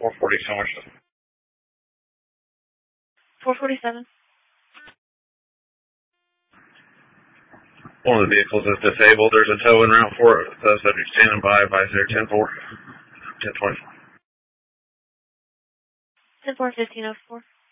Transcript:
440 447. One of the vehicles is disabled. There's a tow en route for it. The subject standing by. Advise there 10-4. 10-24. 10-4, 1504.